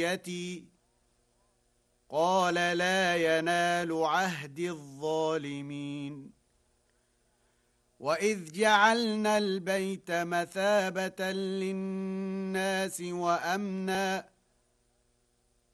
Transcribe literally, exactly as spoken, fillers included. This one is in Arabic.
يتي قال لا ينال عهد الظالمين وإذ جعلنا البيت مثابة للناس وأمنا